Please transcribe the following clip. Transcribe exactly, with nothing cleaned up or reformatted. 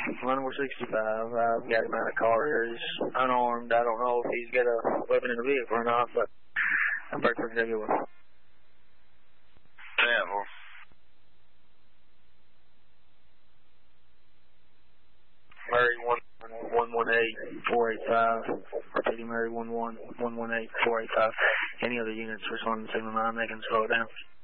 Number sixty-five, I've got him out of the car here. He's unarmed. I don't know if he's got a weapon in the vehicle or not, but I'm back for the one. Yeah, well. Mary one one one eight four eight five. Repeating Mary one one one one eight four eight five. Any other units responding to signal nine, they can slow it down.